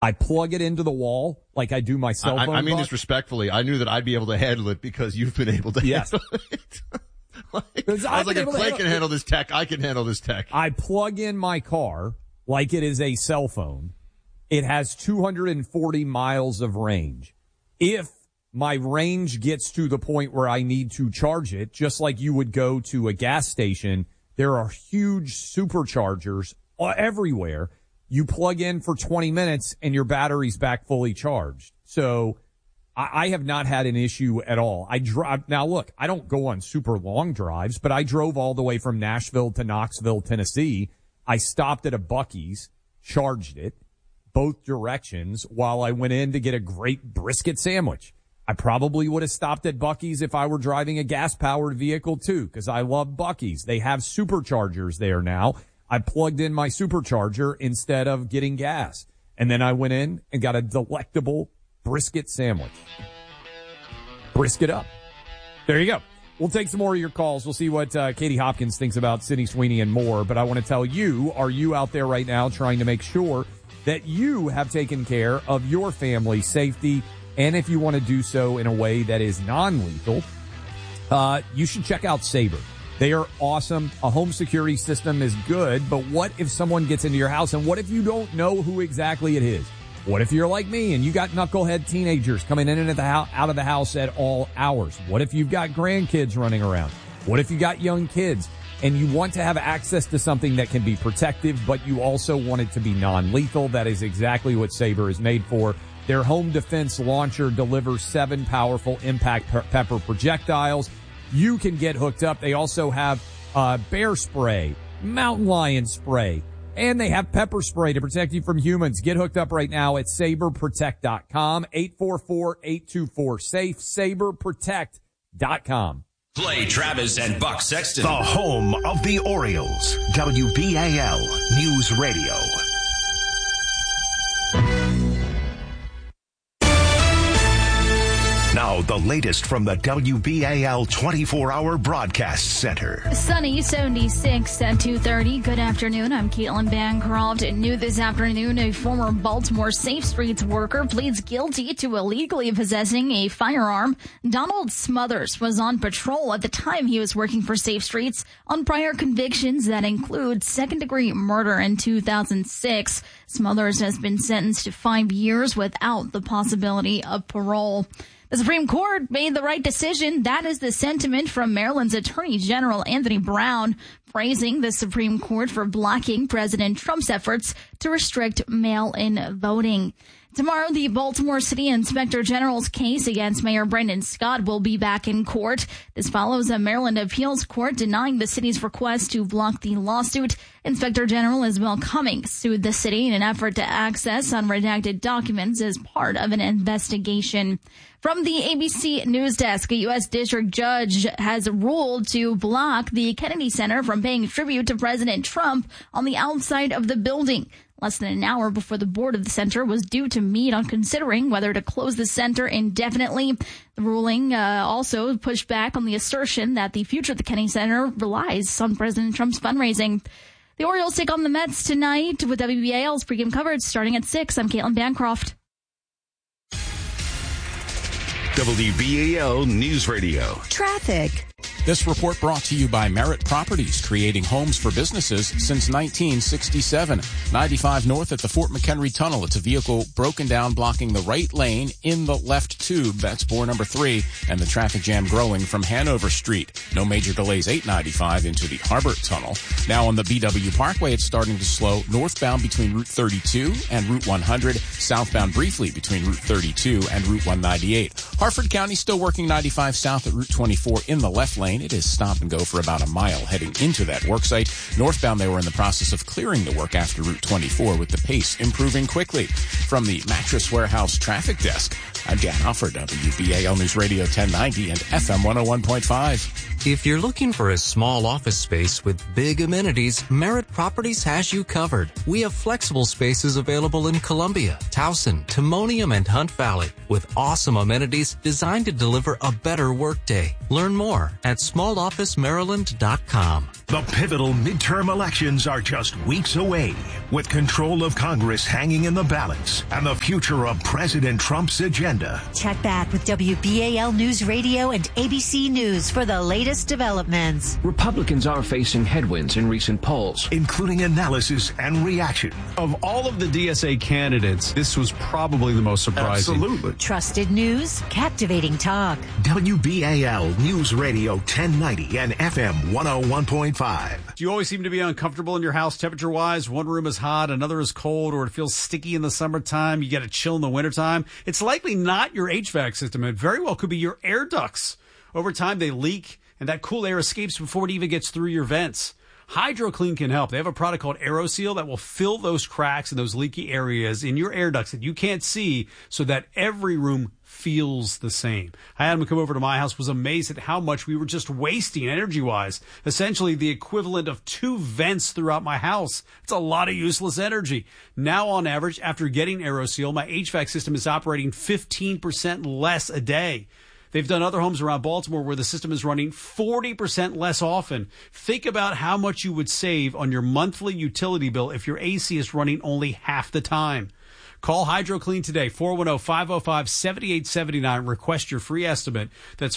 I plug it into the wall like I do my cell phone. I mean this respectfully. I knew that I'd be able to handle it because you've been able to handle it. I was like, if Clay can handle this tech, I can handle this tech. I plug in my car like it is a cell phone. It has 240 miles of range. If my range gets to the point where I need to charge it, just like you would go to a gas station, there are huge superchargers everywhere. You plug in for 20 minutes and your battery's back fully charged. So I have not had an issue at all. I drive. Now look, I don't go on super long drives, but I drove all the way from Nashville to Knoxville, Tennessee. I stopped at a Buc-ee's, charged it both directions while I went in to get a great brisket sandwich. I probably would have stopped at Buc-ee's if I were driving a gas-powered vehicle too, because I love Buc-ee's. They have superchargers there now. I plugged in my supercharger instead of getting gas. And then I went in and got a delectable brisket sandwich. Brisket up. There you go. We'll take some more of your calls. We'll see what Katie Hopkins thinks about Sydney Sweeney and more. But I want to tell you, are you out there right now trying to make sure that you have taken care of your family's safety? And if you want to do so in a way that is non-lethal, you should check out Sabre. They are awesome. A home security system is good, but what if someone gets into your house, and what if you don't know who exactly it is? What if you're like me and you got knucklehead teenagers coming in and out of the house at all hours? What if you've got grandkids running around? What if you got young kids and you want to have access to something that can be protective, but you also want it to be non-lethal? That is exactly what Sabre is made for. Their home defense launcher delivers 7 powerful impact pepper projectiles. You can get hooked up. They also have bear spray, mountain lion spray, and they have pepper spray to protect you from humans. Get hooked up right now at SaberProtect.com, 844-824-SAFE, SaberProtect.com. Play Travis and Buck Sexton. The home of the Orioles, WBAL News Radio. Now, the latest from the WBAL 24-hour broadcast center. Sunny, 76 at 2:30. Good afternoon. I'm Caitlin Bancroft. New this afternoon, a former Baltimore Safe Streets worker pleads guilty to illegally possessing a firearm. Donald Smothers was on patrol at the time he was working for Safe Streets on prior convictions that include second-degree murder in 2006. Smothers has been sentenced to 5 years without the possibility of parole. The Supreme Court made the right decision. That is the sentiment from Maryland's Attorney General Anthony Brown, praising the Supreme Court for blocking President Trump's efforts to restrict mail-in voting. Tomorrow, the Baltimore City Inspector General's case against Mayor Brandon Scott will be back in court. This follows a Maryland appeals court denying the city's request to block the lawsuit. Inspector General Isabel Cummings sued the city in an effort to access unredacted documents as part of an investigation. From the ABC News Desk, a U.S. district judge has ruled to block the Kennedy Center from paying tribute to President Trump on the outside of the building. Less than an hour before the board of the center was due to meet on considering whether to close the center indefinitely. The ruling also pushed back on the assertion that the future of the Kennedy Center relies on President Trump's fundraising. The Orioles take on the Mets tonight with WBAL's pregame coverage starting at 6. I'm Caitlin Bancroft. WBAL News Radio. Traffic. This report brought to you by Merritt Properties, creating homes for businesses since 1967. 95 north at the Fort McHenry Tunnel. It's a vehicle broken down, blocking the right lane in the left tube. That's bore number 3, and the traffic jam growing from Hanover Street. No major delays 895 into the Harbor Tunnel. Now on the BW Parkway, it's starting to slow northbound between Route 32 and Route 100, southbound briefly between Route 32 and Route 198. Harford County still working 95 south at Route 24 in the left lane. It is stop and go for about a mile heading into that work site. Northbound, they were in the process of clearing the work after Route 24 with the pace improving quickly. From the Mattress Warehouse Traffic Desk, I'm Dan Alford, WBAL News Radio 1090 and FM 101.5. If you're looking for a small office space with big amenities, Merritt Properties has you covered. We have flexible spaces available in Columbia, Towson, Timonium, and Hunt Valley with awesome amenities designed to deliver a better workday. Learn more at smallofficemaryland.com. The pivotal midterm elections are just weeks away. With control of Congress hanging in the balance, news and the future of President Trump's agenda. Check back with WBAL News Radio and ABC News for the latest developments. Republicans are facing headwinds in recent polls, including analysis and reaction. Of all of the DSA candidates, this was probably the most surprising. Absolutely. Trusted news, captivating talk. WBAL News Radio 1090 and FM 101.5. Do you always seem to be uncomfortable in your house temperature-wise? One room is hot, another is cold, or it feels sticky in the summertime. You get a chill in the wintertime. It's likely not your HVAC system. It very well could be your air ducts. Over time, they leak, and that cool air escapes before it even gets through your vents. HydroClean can help. They have a product called AeroSeal that will fill those cracks and those leaky areas in your air ducts that you can't see so that every room feels the same. I had him come over to my house, was amazed at how much we were just wasting energy-wise. Essentially the equivalent of 2 vents throughout my house. It's a lot of useless energy. Now, on average, after getting AeroSeal, my HVAC system is operating 15% less a day. They've done other homes around Baltimore where the system is running 40% less often. Think about how much you would save on your monthly utility bill if your AC is running only half the time. Call HydroClean today, 410-505-7879. Request your free estimate. That's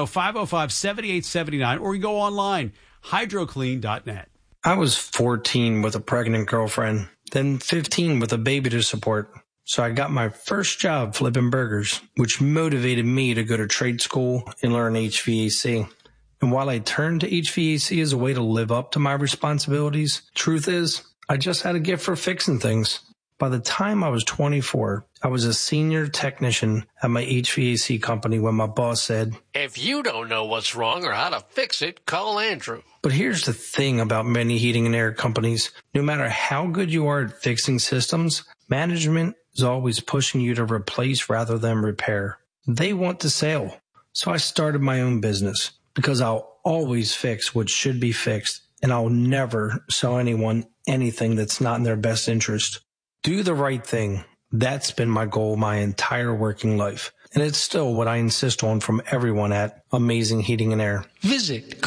410-505-7879, or you go online, hydroclean.net. I was 14 with a pregnant girlfriend, then 15 with a baby to support. So I got my first job flipping burgers, which motivated me to go to trade school and learn HVAC. And while I turned to HVAC as a way to live up to my responsibilities, truth is, I just had a gift for fixing things. By the time I was 24, I was a senior technician at my HVAC company when my boss said, "If you don't know what's wrong or how to fix it, call Andrew." But here's the thing about many heating and air companies. No matter how good you are at fixing systems, management is always pushing you to replace rather than repair. They want to sell. So I started my own business because I'll always fix what should be fixed, and I'll never sell anyone anything that's not in their best interest. Do the right thing. That's been my goal my entire working life. And it's still what I insist on from everyone at Amazing Heating and Air. Visit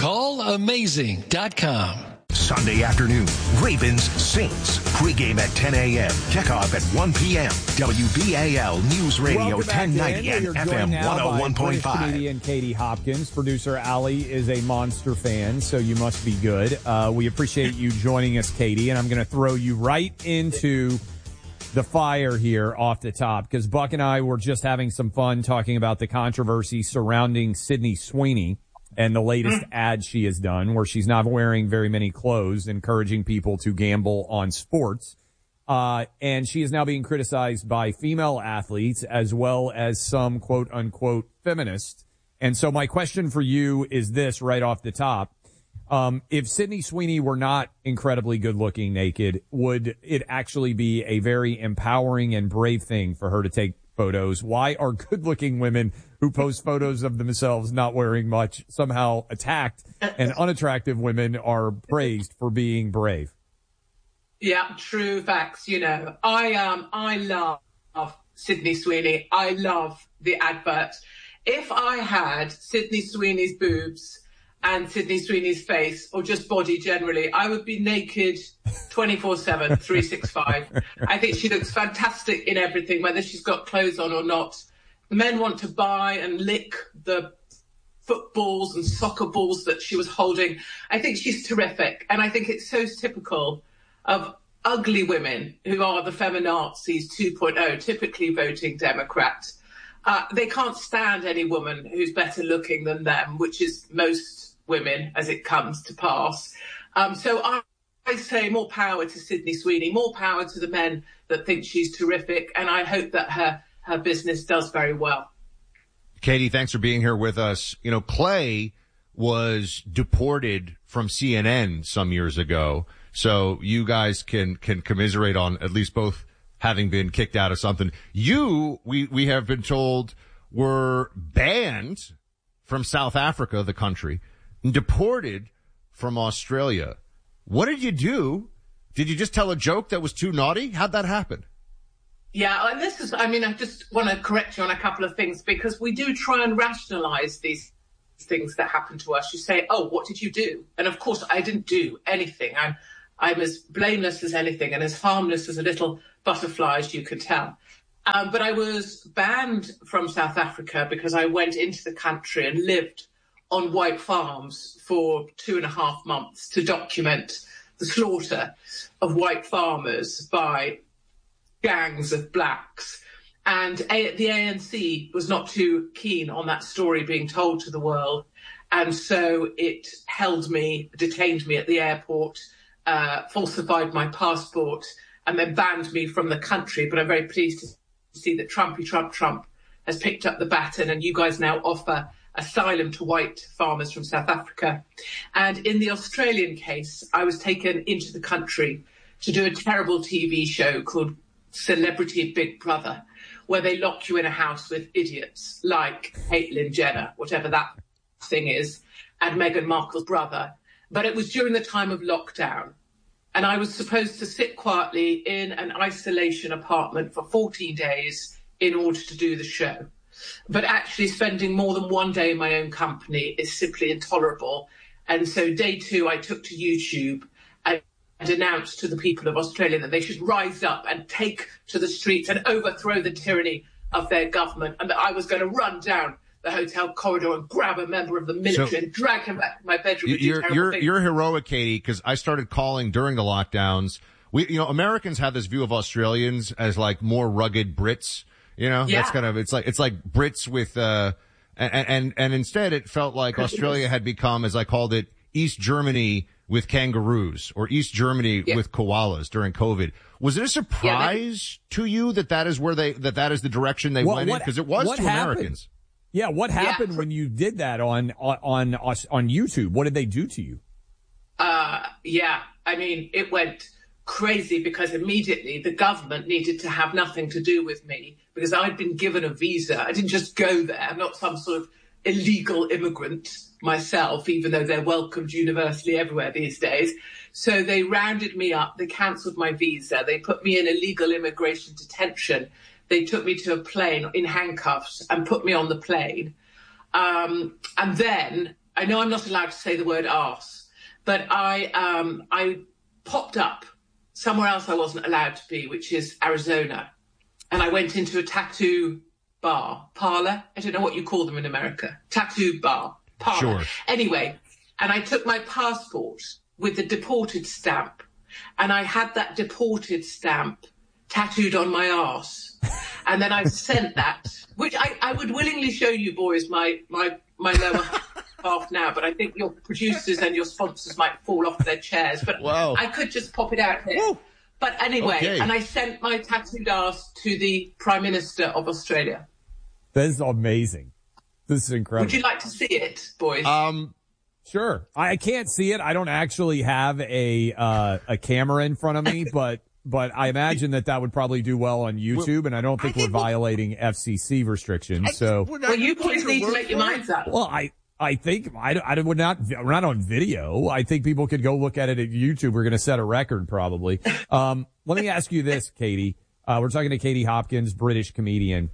callamazing.com. Sunday afternoon, Ravens Saints. Pregame at 10 a.m. Kickoff at 1 p.m. WBAL News Radio 1090 and FM 101.5. Comedian Katie Hopkins. Producer Allie is a Monster fan, so you must be good. We appreciate you joining us, Katie, and I'm going to throw you right into the fire here off the top, because Buck and I were just having some fun talking about the controversy surrounding Sydney Sweeney and the latest ad she has done, where she's not wearing very many clothes, encouraging people to gamble on sports. And she is now being criticized by female athletes as well as some quote unquote feminists. And so my question for you is this right off the top. If Sydney Sweeney were not incredibly good looking naked, would it actually be a very empowering and brave thing for her to take photos? Why are good looking women who post photos of themselves not wearing much somehow attacked, and unattractive women are praised for being brave? Yeah, true facts. You know, I love Sydney Sweeney. I love the advert. If I had Sydney Sweeney's boobs and Sydney Sweeney's face, or just body generally, I would be naked 24/7, 365. I think she looks fantastic in everything, whether she's got clothes on or not. The men want to buy and lick the footballs and soccer balls that she was holding. I think she's terrific. And I think it's so typical of ugly women who are the feminazis 2.0, typically voting Democrat. They can't stand any woman who's better looking than them, which is most women as it comes to pass. So I say more power to Sydney Sweeney, more power to the men that think she's terrific, and I hope that her business does very well. Katie, thanks for being here with us. You know, Clay was deported from CNN some years ago, so you guys can commiserate on at least both having been kicked out of something. You, we have been told, were banned from South Africa, the country, and deported from Australia. What did you do? Did you just tell a joke that was too naughty? How'd that happen? Yeah, and this is, I just want to correct you on a couple of things, because we do try and rationalize these things that happen to us. You say, oh, what did you do? And of course, I didn't do anything. I'm as blameless as anything and as harmless as a little butterfly, as you could tell. But I was banned from South Africa because I went into the country and lived on white farms for 2.5 months to document the slaughter of white farmers by gangs of blacks. And the ANC was not too keen on that story being told to the world. And so it held me, detained me at the airport, falsified my passport, and then banned me from the country. But I'm very pleased to see that Trump has picked up the baton, and you guys now offer asylum to white farmers from South Africa. And in the Australian case, I was taken into the country to do a terrible TV show called Celebrity Big Brother, where they lock you in a house with idiots like Caitlyn Jenner, whatever that thing is, and Meghan Markle's brother. But it was during the time of lockdown. And I was supposed to sit quietly in an isolation apartment for 14 days in order to do the show. But actually spending more than one day in my own company is simply intolerable. And so day 2, I took to YouTube and announced to the people of Australia that they should rise up and take to the streets and overthrow the tyranny of their government, and that I was going to run down the hotel corridor and grab a member of the military and drag him back to my bedroom. You're heroic, Katie, because I started calling during the lockdowns. Americans have this view of Australians as like more rugged Brits. That's kind of, it's like Brits with, and instead it felt like Australia had become, as I called it, East Germany with kangaroos, or East Germany with koalas during COVID. Was it a surprise to you that is where that is the direction they went in? Because it was to Americans. Yeah, what happened when you did that on YouTube? What did they do to you? I mean, it went crazy because immediately the government needed to have nothing to do with me because I'd been given a visa. I didn't just go there. I'm not some sort of illegal immigrant myself, even though they're welcomed universally everywhere these days. So they rounded me up. They cancelled my visa. They put me in illegal immigration detention. They took me to a plane in handcuffs and put me on the plane. And then, I know I'm not allowed to say the word arse, but I popped up somewhere else I wasn't allowed to be, which is Arizona. And I went into a tattoo parlor. I don't know what you call them in America. Tattoo bar, parlor. Sure. Anyway, and I took my passport with the deported stamp, and I had that deported stamp tattooed on my arse. And then I sent that, which I would willingly show you boys my lower half now, but I think your producers and your sponsors might fall off their chairs. But Whoa. I could just pop it out here. Woo. But anyway, okay. And I sent my tattooed arse to the Prime Minister of Australia. That is amazing. This is incredible. Would you like to see it, boys? Sure. I can't see it. I don't actually have a camera in front of me, but I imagine that would probably do well on YouTube, and I don't think we're violating FCC restrictions. Well, you boys need to make your minds up. Well, I think we're not on video. I think people could go look at it at YouTube. We're going to set a record probably. Let me ask you this, Katie. We're talking to Katie Hopkins, British comedian.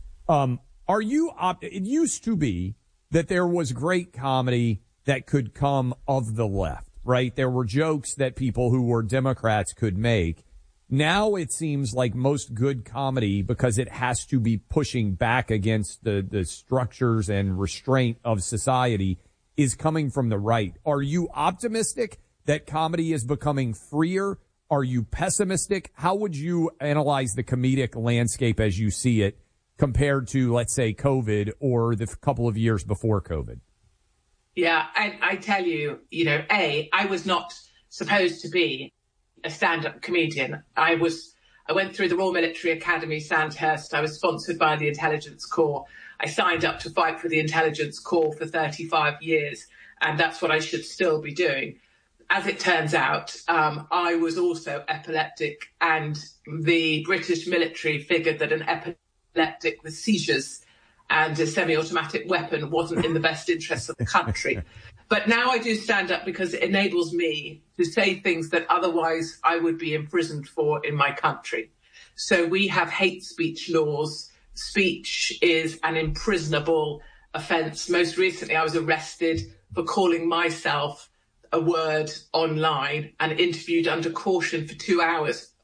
It used to be that there was great comedy that could come of the left, right? There were jokes that people who were Democrats could make. Now it seems like most good comedy, because it has to be pushing back against the structures and restraint of society, is coming from the right. Are you optimistic that comedy is becoming freer? Are you pessimistic? How would you analyze the comedic landscape as you see it compared to, let's say, COVID or the couple of years before COVID? Yeah, I tell you, I was not supposed to be a stand-up comedian. I went through the Royal Military Academy, Sandhurst. I was sponsored by the Intelligence Corps. I signed up to fight for the Intelligence Corps for 35 years, and that's what I should still be doing. As it turns out, I was also epileptic, and the British military figured that an epileptic with seizures and a semi-automatic weapon wasn't in the best interests of the country. But now I do stand up because it enables me to say things that otherwise I would be imprisoned for in my country. So we have hate speech laws. Speech is an imprisonable offence. Most recently, I was arrested for calling myself a word online and interviewed under caution for 2 hours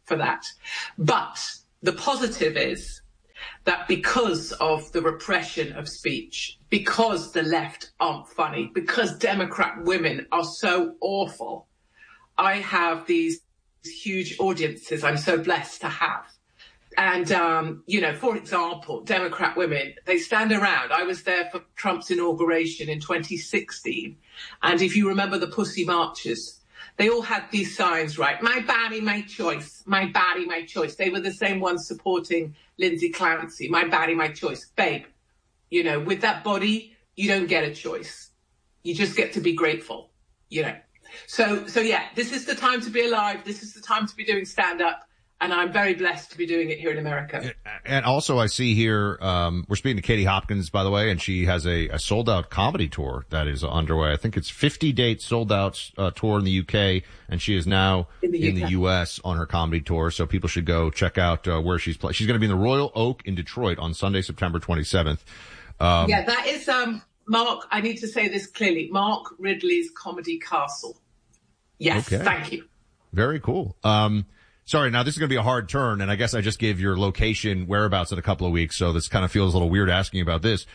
for that. But the positive is that because of the repression of speech, because the left aren't funny, because Democrat women are so awful, I have these huge audiences I'm so blessed to have. And, for example, Democrat women, they stand around. I was there for Trump's inauguration in 2016. And if you remember the Pussy Marches, they all had these signs, right? My body, my choice. My body, my choice. They were the same ones supporting Lindsay Clancy. My body, my choice. Babe, with that body, you don't get a choice. You just get to be grateful, So yeah, this is the time to be alive. This is the time to be doing stand-up. And I'm very blessed to be doing it here in America. And also I see here, we're speaking to Katie Hopkins, by the way, and she has a sold-out comedy tour that is underway. I think it's 50-date sold-out tour in the UK, and she is now in the US on her comedy tour. So people should go check out where she's playing. She's going to be in the Royal Oak in Detroit on Sunday, September 27th. That is, Mark, I need to say this clearly, Mark Ridley's Comedy Castle. Yes, okay. Thank you. Very cool. Sorry, now this is going to be a hard turn, and I guess I just gave your location, whereabouts in a couple of weeks, so this kind of feels a little weird asking about this.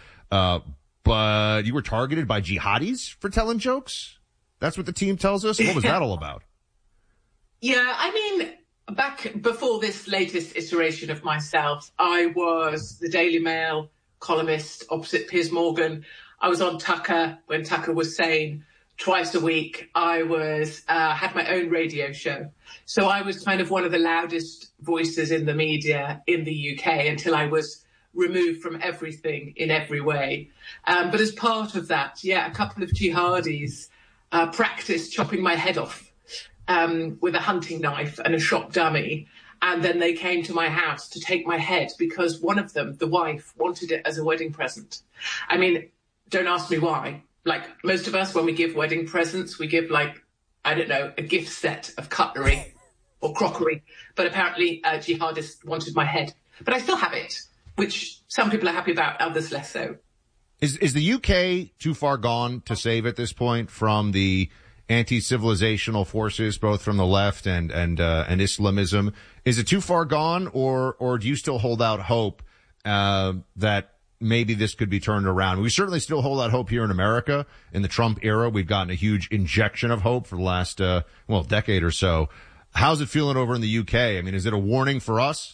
But you were targeted by jihadis for telling jokes? That's what the team tells us? What was that all about? Yeah, back before this latest iteration of myself, I was the Daily Mail columnist opposite Piers Morgan. I was on Tucker when Tucker was sane. Twice a week, I was had my own radio show. So I was kind of one of the loudest voices in the media in the UK until I was removed from everything in every way. But as part of that, a couple of jihadis practiced chopping my head off with a hunting knife and a shop dummy. And then they came to my house to take my head because one of them, the wife, wanted it as a wedding present. Don't ask me why. Like most of us, when we give wedding presents, we give a gift set of cutlery or crockery. But apparently jihadists wanted my head. But I still have it, which some people are happy about, others less so. Is the UK too far gone to save at this point from the anti-civilizational forces, both from the left and Islamism? Is it too far gone, or do you still hold out hope that maybe this could be turned around? We certainly still hold out hope here in America. In the Trump era, we've gotten a huge injection of hope for the last, decade or so. How's it feeling over in the UK? Is it a warning for us?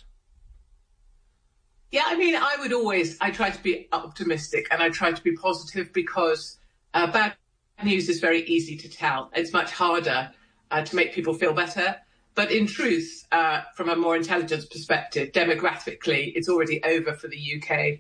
Yeah, I try to be optimistic and I try to be positive because bad news is very easy to tell. It's much harder to make people feel better. But in truth, from a more intelligence perspective, demographically, it's already over for the UK.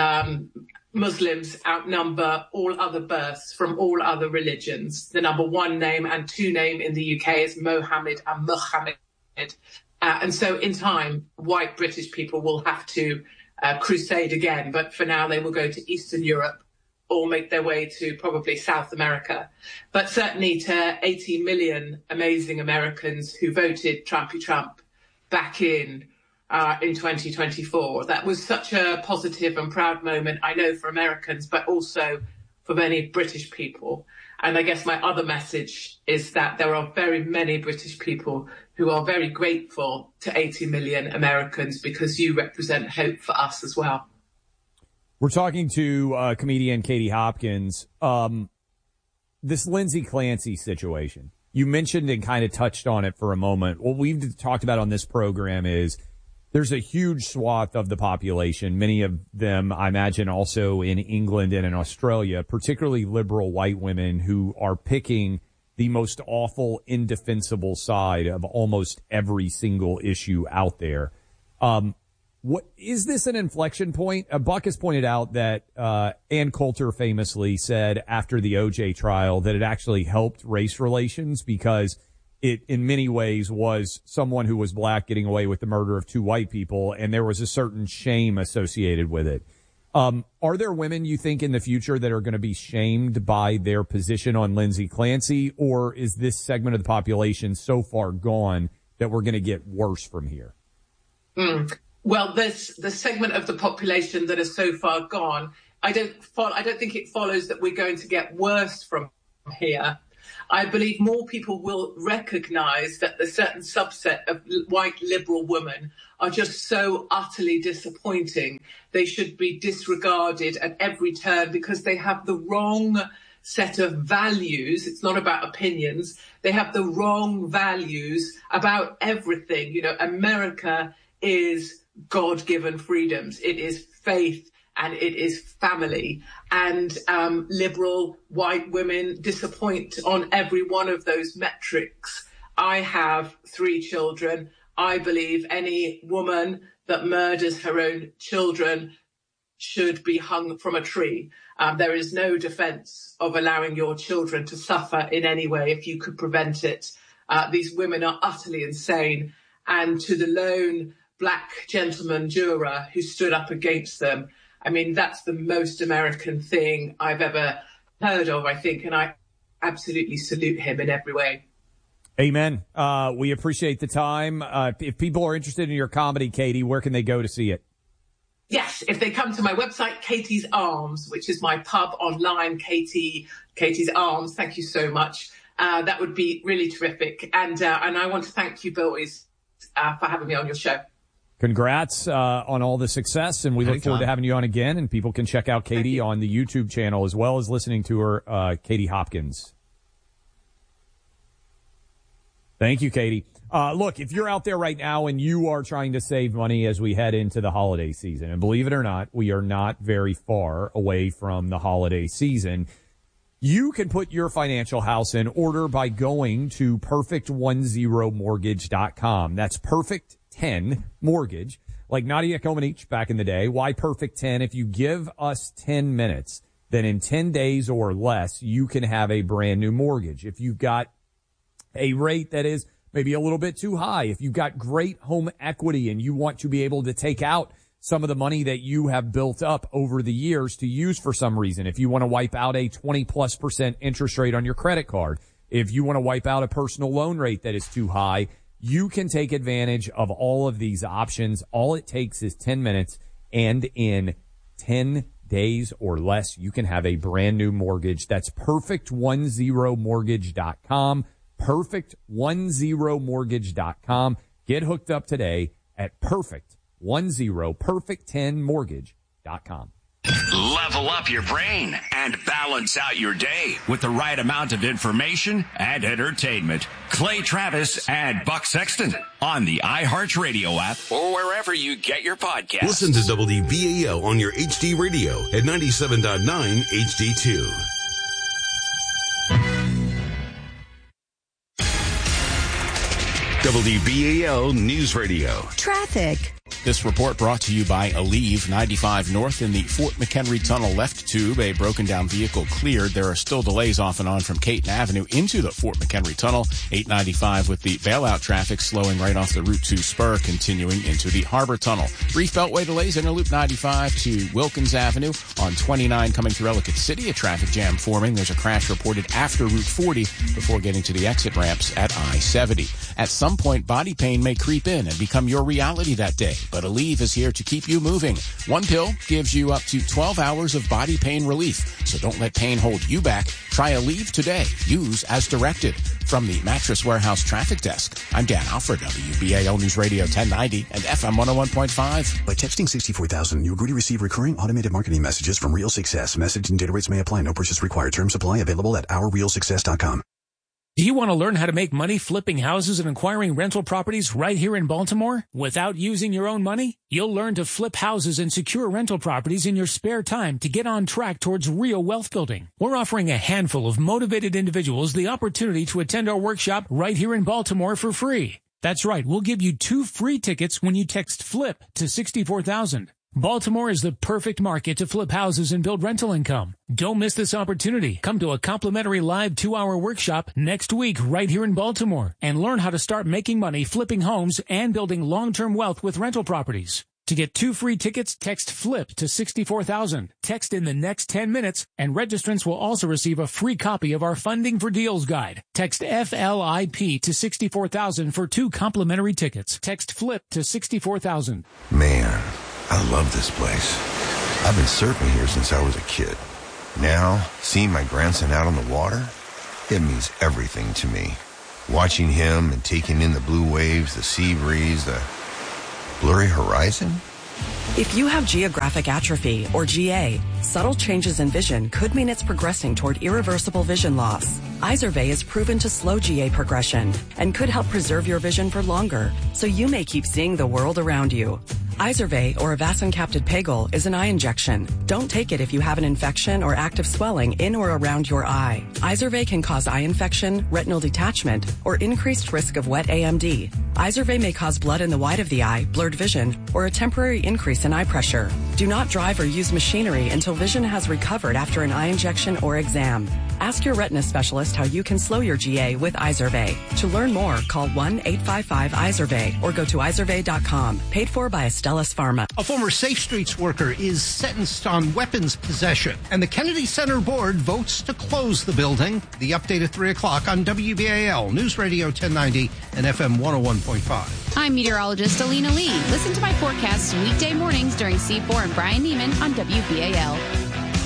Muslims outnumber all other births from all other religions. The number one name and two name in the UK is Mohammed and Muhammad. And so in time, white British people will have to crusade again. But for now, they will go to Eastern Europe or make their way to probably South America. But certainly to 80 million amazing Americans who voted Trumpy Trump back in 2024. That was such a positive and proud moment, I know, for Americans, but also for many British people. And I guess my other message is that there are very many British people who are very grateful to 80 million Americans because you represent hope for us as well. We're talking to comedian Katie Hopkins. This Lindsay Clancy situation, you mentioned and kind of touched on it for a moment. What we've talked about on this program is there's a huge swath of the population, many of them, I imagine, also in England and in Australia, particularly liberal white women who are picking the most awful, indefensible side of almost every single issue out there. What is this an inflection point? Buck has pointed out that Ann Coulter famously said after the OJ trial that it actually helped race relations because it in many ways was someone who was black getting away with the murder of two white people, and there was a certain shame associated with it. Are there women you think in the future that are going to be shamed by their position on Lindsay Clancy, or is this segment of the population so far gone that we're going to get worse from here? Well, there's the segment of the population that is so far gone. I don't think it follows that we're going to get worse from here. I believe more people will recognise that the certain subset of white liberal women are just so utterly disappointing. They should be disregarded at every turn because they have the wrong set of values. It's not about opinions. They have the wrong values about everything. You know, America is God-given freedoms. It is faith and it is family. And liberal white women disappoint on every one of those metrics. I have 3 children. I believe any woman that murders her own children should be hung from a tree. There is no defence of allowing your children to suffer in any way if you could prevent it. These women are utterly insane. And to the lone black gentleman juror who stood up against them, I mean, that's the most American thing I've ever heard of, I think, and I absolutely salute him in every way. Amen. We appreciate the time. If people are interested in your comedy, Katie, where can they go to see it? Yes, if they come to my website, Katie's Arms, which is my pub online, Katie's Arms. Thank you so much. That would be really terrific. And I want to thank you boys for having me on your show. Congrats on all the success, and we look forward to having you on again. And people can check out Katie on the YouTube channel as well as listening to her, Katie Hopkins. Thank you, Katie. Look, if you're out there right now and you are trying to save money as we head into the holiday season, and believe it or not, we are not very far away from the holiday season, you can put your financial house in order by going to perfect10mortgage.com. That's Perfect 10 Mortgage, like Nadia Comaneci back in the day. Why Perfect 10? If you give us 10 minutes, then in 10 days or less, you can have a brand new mortgage. If you've got a rate that is maybe a little bit too high, if you've got great home equity and you want to be able to take out some of the money that you have built up over the years to use for some reason, if you want to wipe out a 20+% interest rate on your credit card, if you want to wipe out a personal loan rate that is too high, you can take advantage of all of these options. All it takes is 10 minutes, and in 10 days or less, you can have a brand new mortgage. That's perfect10mortgage.com. Perfect10mortgage.com. Get hooked up today at perfect10mortgage.com. Level up your brain and balance out your day with the right amount of information and entertainment. Clay Travis and Buck Sexton on the iHeartRadio app or wherever you get your podcasts. Listen to WBAL on your HD radio at 97.9 HD2. WBAL News Radio. Traffic. This report brought to you by Aleve 95 North in the Fort McHenry Tunnel left tube. A broken down vehicle cleared. There are still delays off and on from Caton Avenue into the Fort McHenry Tunnel. 895 with the bailout traffic slowing right off the Route 2 spur, continuing into the Harbor Tunnel. Brief beltway delays Interloop 95 to Wilkins Avenue. On 29 coming through Ellicott City, a traffic jam forming. There's a crash reported after Route 40 before getting to the exit ramps at I-70. At some point, body pain may creep in and become your reality that day. But Aleve is here to keep you moving. One pill gives you up to 12 hours of body pain relief. So don't let pain hold you back. Try Aleve today. Use as directed. From the Mattress Warehouse Traffic Desk, I'm Dan Alford, WBAL News Radio 1090 and FM 101.5. By texting 64,000, you agree to receive recurring automated marketing messages from Real Success. Message and data rates may apply. No purchase required. Terms apply. Available at ourrealsuccess.com. Do you want to learn how to make money flipping houses and acquiring rental properties right here in Baltimore without using your own money? You'll learn to flip houses and secure rental properties in your spare time to get on track towards real wealth building. We're offering a handful of motivated individuals the opportunity to attend our workshop right here in Baltimore for free. That's right. We'll give you 2 free tickets when you text FLIP to 64,000. Baltimore is the perfect market to flip houses and build rental income. Don't miss this opportunity. Come to a complimentary live 2-hour workshop next week right here in Baltimore and learn how to start making money flipping homes and building long-term wealth with rental properties. To get 2 free tickets, text FLIP to 64,000. Text in the next 10 minutes, and registrants will also receive a free copy of our Funding for Deals guide. Text FLIP to 64,000 for 2 complimentary tickets. Text FLIP to 64,000. Man, I love this place. I've been surfing here since I was a kid. Now, seeing my grandson out on the water, It means everything to me. Watching him and taking in the blue waves, the sea breeze, the blurry horizon. If you have geographic atrophy, or GA, subtle changes in vision could mean it's progressing toward irreversible vision loss. Izervay is proven to slow GA progression and could help preserve your vision for longer, so you may keep seeing the world around you. Izervay, or avacincaptad pegol, is an eye injection. Don't take it if you have an infection or active swelling in or around your eye. Izervay can cause eye infection, retinal detachment, or increased risk of wet AMD. Izervay may cause blood in the white of the eye, blurred vision, or a temporary increase in eye pressure. Do not drive or use machinery until vision has recovered after an eye injection or exam. Ask your retina specialist how you can slow your GA with Izervay. To learn more, call 1-855-IZERVAY or go to izervay.com. Paid for by Astellas Pharma. A former Safe Streets worker is sentenced on weapons possession, and the Kennedy Center Board votes to close the building. The update at 3 o'clock on WBAL, News Radio 1090 and FM 101.5. I'm meteorologist Alina Lee. Listen to my forecast weekday mornings during C4 and Brian Neiman on WBAL.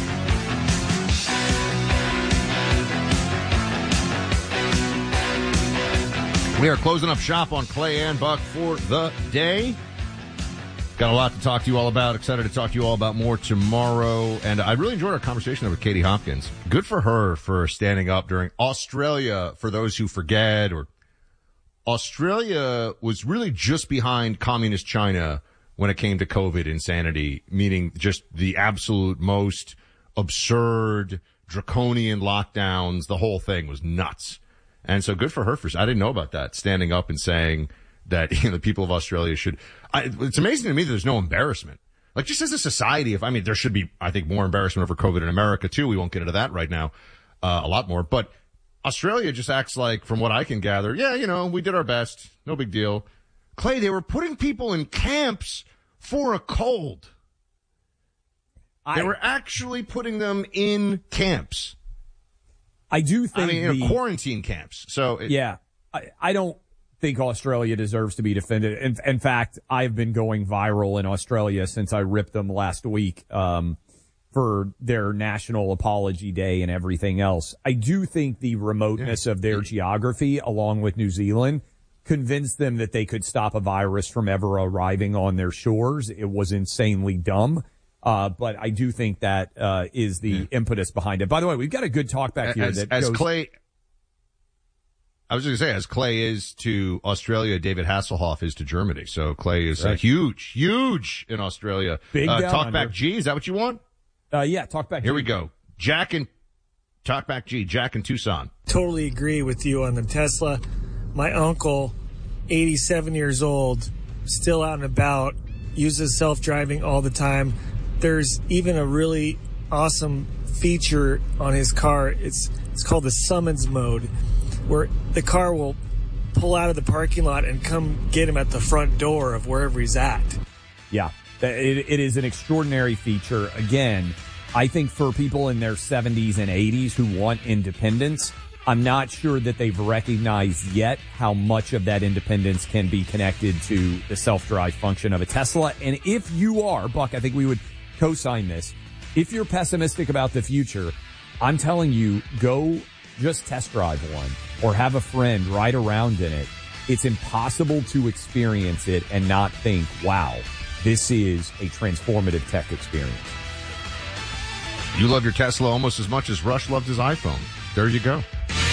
We are closing up shop on Clay and Buck for the day. Got a lot to talk to you all about. Excited to talk to you all about more tomorrow. And I really enjoyed our conversation with Katie Hopkins. Good for her for standing up during Australia. For those who forget, or Australia was really just behind communist China when it came to COVID insanity, meaning just the absolute most absurd, draconian lockdowns. The whole thing was nuts. And so good for her. I didn't know about that, standing up and saying that, the people of Australia should. It's amazing to me that there's no embarrassment. Like, just as a society, there should be, I think, more embarrassment over COVID in America too. We won't get into that right now, a lot more. But Australia just acts like, from what I can gather, we did our best. No big deal. Clay, they were putting people in camps for a cold. They were actually putting them in camps. I do think quarantine camps. So I don't think Australia deserves to be defended. In fact, I've been going viral in Australia since I ripped them last week for their National Apology Day and everything else. I do think the remoteness of their geography, along with New Zealand, convinced them that they could stop a virus from ever arriving on their shores. It was insanely dumb. But I do think that is the impetus behind it. By the way, we've got a good talk back here. Clay, I was going to say, as Clay is to Australia, David Hasselhoff is to Germany. So Clay is huge in Australia. Big Talkback G, is that what you want? Yeah, Talkback G. Here we go. Talkback G, Jack in Tucson. Totally agree with you on the Tesla. My uncle, 87 years old, still out and about, uses self-driving all the time. There's even a really awesome feature on his car. It's called the summons mode, where the car will pull out of the parking lot and come get him at the front door of wherever he's at. Yeah, it is an extraordinary feature. Again, I think for people in their 70s and 80s who want independence, I'm not sure that they've recognized yet how much of that independence can be connected to the self-drive function of a Tesla. And if you are, Buck, I think we would co-sign this. If you're pessimistic about the future, I'm telling you, go just test drive one or have a friend ride around in it. It's impossible to experience it and not think, wow, this is a transformative tech experience. You love your Tesla almost as much as Rush loved his iPhone. There you go.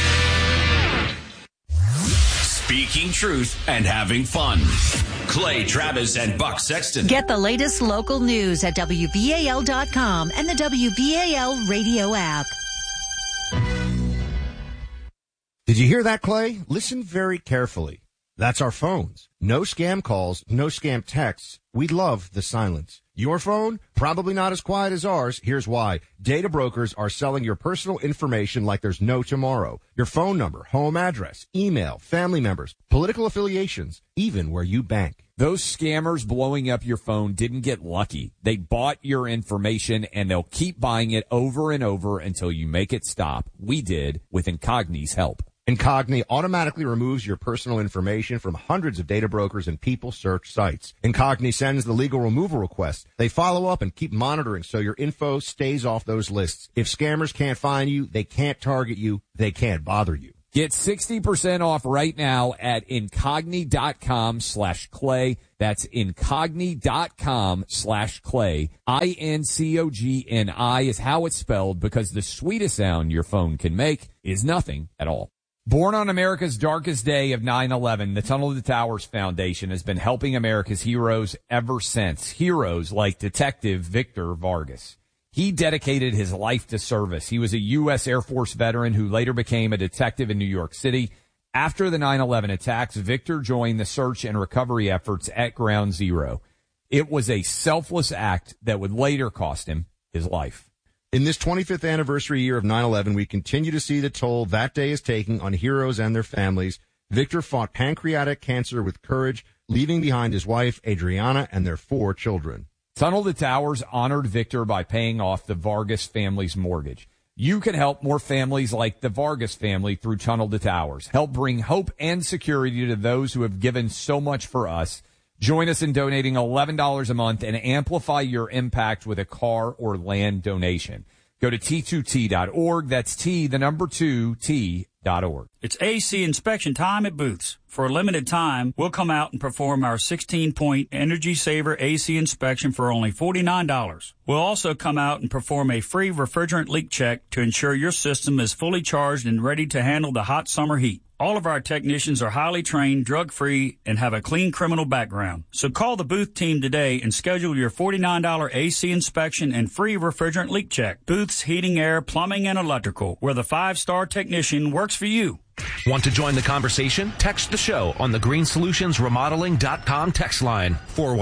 Speaking truth and having fun. Clay Travis and Buck Sexton. Get the latest local news at WBAL.com and the WBAL radio app. Did you hear that, Clay? Listen very carefully. That's our phones. No scam calls, no scam texts. We love the silence. Your phone? Probably not as quiet as ours. Here's why. Data brokers are selling your personal information like there's no tomorrow. Your phone number, home address, email, family members, political affiliations, even where you bank. Those scammers blowing up your phone didn't get lucky. They bought your information, and they'll keep buying it over and over until you make it stop. We did with Incogni's help. Incogni automatically removes your personal information from hundreds of data brokers and people search sites. Incogni sends the legal removal request. They follow up and keep monitoring so your info stays off those lists. If scammers can't find you, they can't target you, they can't bother you. Get 60% off right now at incogni.com/clay. That's incogni.com/clay. INCOGNI is how it's spelled, because the sweetest sound your phone can make is nothing at all. Born on America's darkest day of 9/11, the Tunnel to Towers Foundation has been helping America's heroes ever since. Heroes like Detective Victor Vargas. He dedicated his life to service. He was a U.S. Air Force veteran who later became a detective in New York City. After the 9/11 attacks, Victor joined the search and recovery efforts at Ground Zero. It was a selfless act that would later cost him his life. In this 25th anniversary year of 9/11, we continue to see the toll that day is taking on heroes and their families. Victor fought pancreatic cancer with courage, leaving behind his wife, Adriana, and their 4 children. Tunnel to Towers honored Victor by paying off the Vargas family's mortgage. You can help more families like the Vargas family through Tunnel to Towers. Help bring hope and security to those who have given so much for us. Join us in donating $11 a month and amplify your impact with a car or land donation. Go to T2T.org. That's T2T.org. It's AC inspection time at Booth's. For a limited time, we'll come out and perform our 16-point Energy Saver AC inspection for only $49. We'll also come out and perform a free refrigerant leak check to ensure your system is fully charged and ready to handle the hot summer heat. All of our technicians are highly trained, drug-free, and have a clean criminal background. So call the Booth team today and schedule your $49 AC inspection and free refrigerant leak check. Booth's Heating, Air, Plumbing, and Electrical, where the 5-star technician works for you. Want to join the conversation? Text the show on the greensolutionsremodeling.com text line,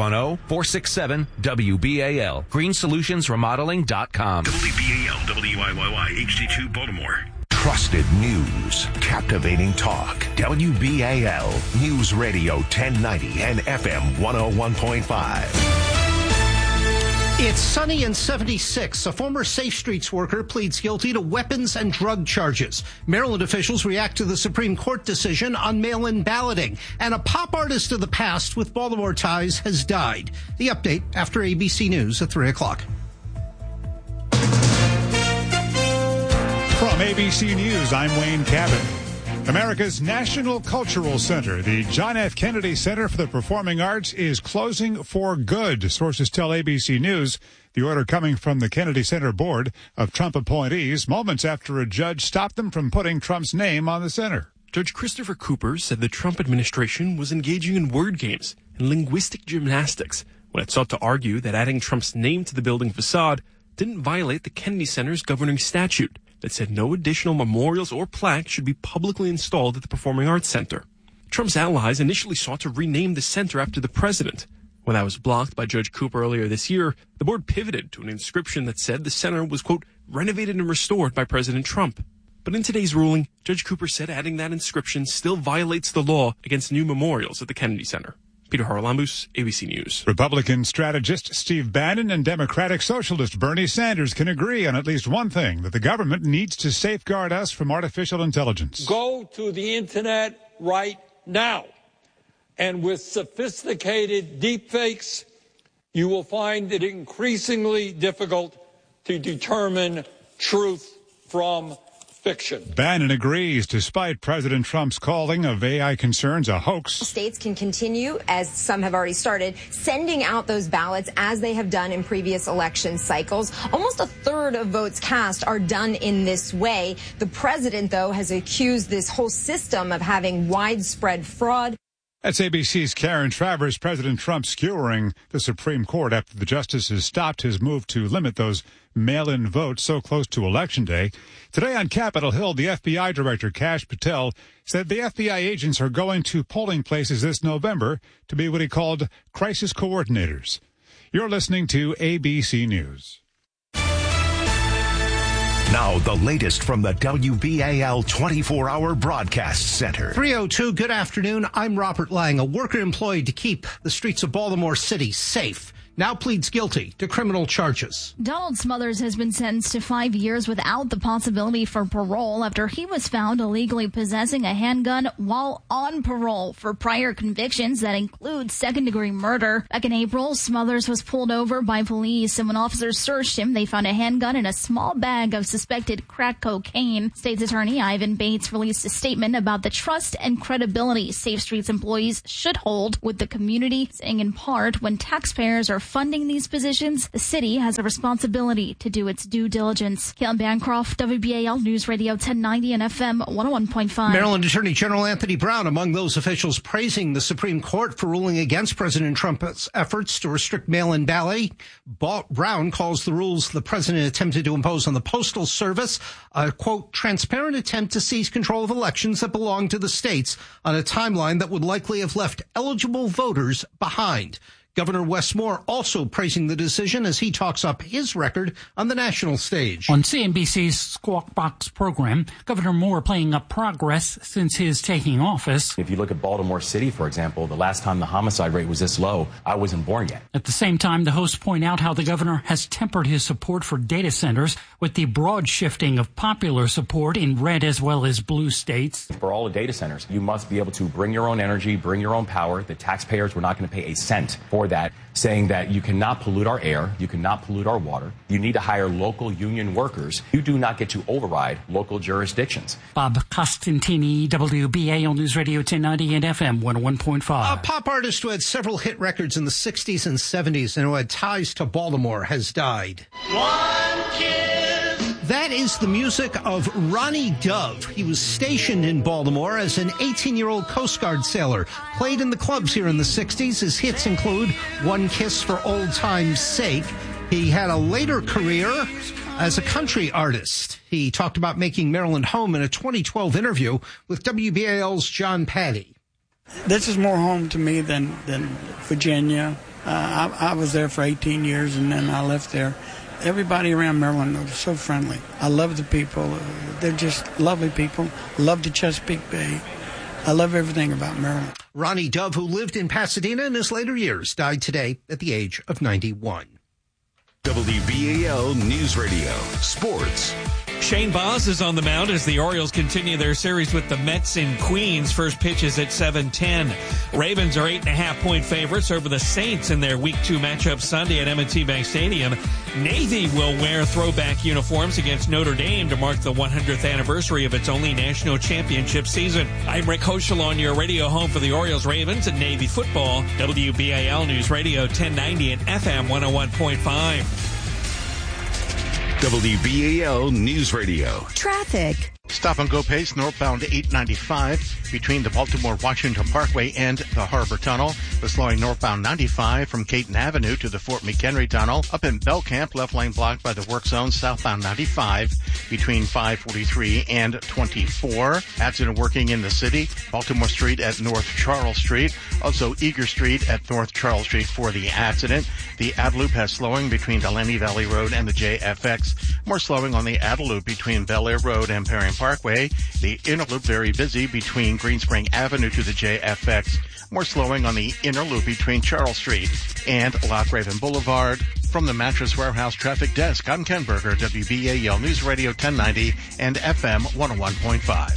410-467-WBAL. greensolutionsremodeling.com. WBAL, WIYY, HD2 Baltimore. Trusted news, captivating talk. WBAL News Radio 1090 and FM 101.5. It's sunny and 76. A former Safe Streets worker pleads guilty to weapons and drug charges. Maryland officials react to the Supreme Court decision on mail-in balloting. And a pop artist of the past with Baltimore ties has died. The update after ABC News at 3 o'clock. From ABC News, I'm Wayne Cabot. America's National Cultural Center, the John F. Kennedy Center for the Performing Arts, is closing for good. Sources tell ABC News the order coming from the Kennedy Center Board of Trump appointees moments after a judge stopped them from putting Trump's name on the center. Judge Christopher Cooper said the Trump administration was engaging in word games and linguistic gymnastics when it sought to argue that adding Trump's name to the building facade didn't violate the Kennedy Center's governing statute that said no additional memorials or plaques should be publicly installed at the Performing Arts Center. Trump's allies initially sought to rename the center after the president. When that was blocked by Judge Cooper earlier this year, the board pivoted to an inscription that said the center was, quote, renovated and restored by President Trump. But in today's ruling, Judge Cooper said adding that inscription still violates the law against new memorials at the Kennedy Center. Peter Haralambous, ABC News. Republican strategist Steve Bannon and Democratic Socialist Bernie Sanders can agree on at least one thing, that the government needs to safeguard us from artificial intelligence. Go to the internet right now, and with sophisticated deepfakes, you will find it increasingly difficult to determine truth from fiction. Bannon agrees, despite President Trump's calling of AI concerns a hoax. States can continue, as some have already started, sending out those ballots as they have done in previous election cycles. Almost a third of votes cast are done in this way. The president, though, has accused this whole system of having widespread fraud. That's ABC's Karen Travers. President Trump skewering the Supreme Court after the justices stopped his move to limit those mail-in votes so close to Election Day. Today on Capitol Hill, the FBI Director Kash Patel said the FBI agents are going to polling places this November to be what he called crisis coordinators. You're listening to ABC News. Now, the latest from the WBAL 24-hour broadcast center. 3:02, good afternoon. I'm Robert Lang, a worker employed to keep the streets of Baltimore City safe. now pleads guilty to criminal charges. Donald Smothers has been sentenced to 5 years without the possibility for parole after he was found illegally possessing a handgun while on parole for prior convictions that include second-degree murder. Back in April, Smothers was pulled over by police, and when officers searched him, they found a handgun and a small bag of suspected crack cocaine. State's Attorney Ivan Bates released a statement about the trust and credibility Safe Streets employees should hold with the community, saying in part, when taxpayers are funding these positions, the city has a responsibility to do its due diligence. Caitlin Bancroft, WBAL News Radio 1090 and FM 101.5. Maryland Attorney General Anthony Brown among those officials praising the Supreme Court for ruling against President Trump's efforts to restrict mail-in balloting. Brown calls the rules the president attempted to impose on the Postal Service a, quote, transparent attempt to seize control of elections that belong to the states on a timeline that would likely have left eligible voters behind. Governor Wes Moore also praising the decision as he talks up his record on the national stage. On CNBC's Squawk Box program, Governor Moore playing up progress since his taking office. If you look at Baltimore City, for example, the last time the homicide rate was this low, I wasn't born yet. At the same time, the hosts point out how the governor has tempered his support for data centers with the broad shifting of popular support in red as well as blue states. For all the data centers, you must be able to bring your own energy, bring your own power. The taxpayers were not going to pay a cent for that, saying that you cannot pollute our air, you cannot pollute our water, you need to hire local union workers. You do not get to override local jurisdictions. Bob Costantini, WBAL News Radio 1090 and FM 101.5. A pop artist who had several hit records in the 60s and 70s and who had ties to Baltimore has died. One kiss. That is the music of Ronnie Dove. He was stationed in Baltimore as an 18-year-old Coast Guard sailor. Played in the clubs here in the 60s. His hits include One Kiss for Old Time's Sake. He had a later career as a country artist. He talked about making Maryland home in a 2012 interview with WBAL's John Patty. This is more home to me than Virginia. I was there for 18 years and then I left there. Everybody around Maryland is so friendly. I love the people. They're just lovely people. Love the Chesapeake Bay. I love everything about Maryland. Ronnie Dove, who lived in Pasadena in his later years, died today at the age of 91. WBAL News Radio Sports. Shane Baz is on the mound as the Orioles continue their series with the Mets in Queens. First pitch is at 7:10. Ravens are 8.5-point favorites over the Saints in their Week 2 matchup Sunday at M&T Bank Stadium. Navy will wear throwback uniforms against Notre Dame to mark the 100th anniversary of its only national championship season. I'm Rick Hoschel on your radio home for the Orioles, Ravens, and Navy football. WBAL News Radio 1090 and FM 101.5. WBAL News Radio. Traffic. Stop and go pace northbound 895 between the Baltimore-Washington Parkway and the Harbor Tunnel. The slowing northbound 95 from Caton Avenue to the Fort McHenry Tunnel. Up in Belcamp, left lane blocked by the work zone southbound 95 between 543 and 24. Accident working in the city. Baltimore Street at North Charles Street. Also Eager Street at North Charles Street for the accident. The Adeloop has slowing between Delaney Valley Road and the JFX. More slowing on the Adeloop between Bel Air Road and Perry Parkway. The inner loop very busy between Green Spring Avenue to the JFX. More slowing on the inner loop between Charles Street and Lock Raven Boulevard. From the Mattress Warehouse Traffic Desk, I'm Ken Berger, WBAL News Radio 1090 and FM 101.5.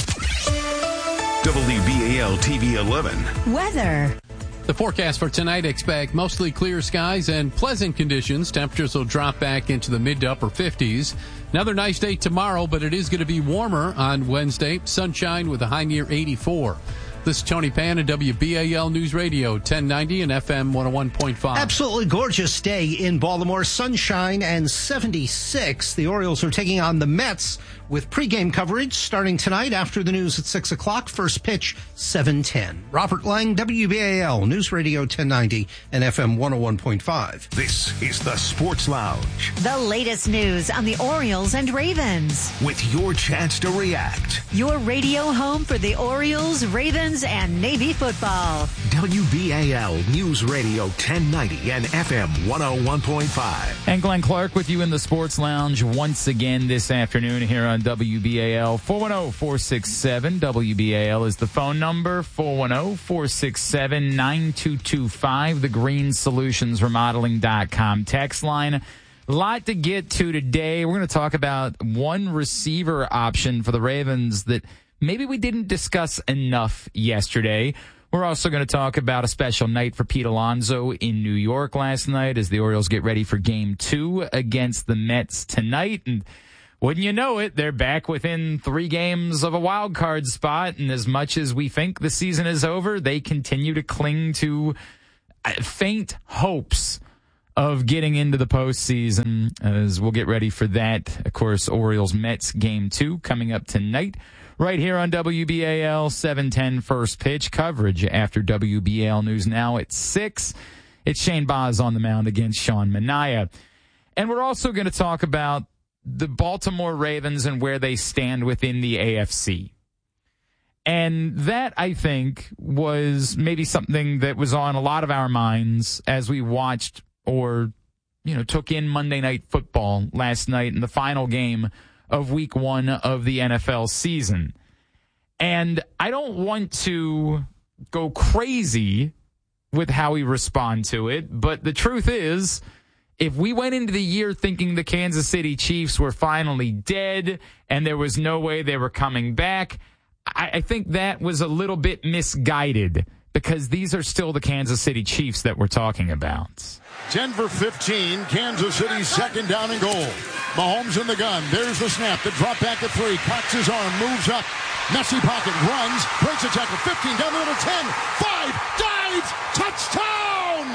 WBAL TV 11. Weather. The forecast for tonight expect mostly clear skies and pleasant conditions. Temperatures will drop back into the mid to upper 50s. Another nice day tomorrow, but it is going to be warmer on Wednesday. Sunshine with a high near 84. This is Tony Pan at WBAL News Radio 1090 and FM 101.5. Absolutely gorgeous day in Baltimore. Sunshine and 76. The Orioles are taking on the Mets with pregame coverage starting tonight after the news at 6 o'clock. First pitch, 7:10. Robert Lang, WBAL News Radio 1090 and FM 101.5. This is the Sports Lounge. The latest news on the Orioles and Ravens. With your chance to react. Your radio home for the Orioles, Ravens, Ravens and Navy football. WBAL News Radio 1090 and FM 101.5. And Glenn Clark with you in the Sports Lounge once again this afternoon here on WBAL. 410-467 WBAL is the phone number. 410-467-9225. The GreenSolutionsRemodeling.com text line. A lot to get to today. We're going to talk about one receiver option for the Ravens that maybe we didn't discuss enough yesterday. We're also going to talk about a special night for Pete Alonso in New York last night as the Orioles get ready for Game 2 against the Mets tonight. And wouldn't you know it, they're back within 3 games of a wild card spot. And as much as we think the season is over, they continue to cling to faint hopes of getting into the postseason as we'll get ready for that. Of course, Orioles-Mets Game 2 coming up tonight right here on WBAL 710 First Pitch coverage after WBAL News Now at 6. It's Shane Baz on the mound against Sean Manaea. And we're also going to talk about the Baltimore Ravens and where they stand within the AFC. And that, I think, was maybe something that was on a lot of our minds as we watched or, took in Monday Night Football last night in the final game of Week 1 of the NFL season. And I don't want to go crazy with how we respond to it, but the truth is, if we went into the year thinking the Kansas City Chiefs were finally dead and there was no way they were coming back, I think that was a little bit misguided because these are still the Kansas City Chiefs that we're talking about. Denver 15, Kansas City second down and goal. Mahomes in the gun. There's the snap. The drop back at 3. Cocks his arm, moves up. Messy pocket, runs, breaks a tackle. 15 down the middle, 10, 5, dives, touchdown!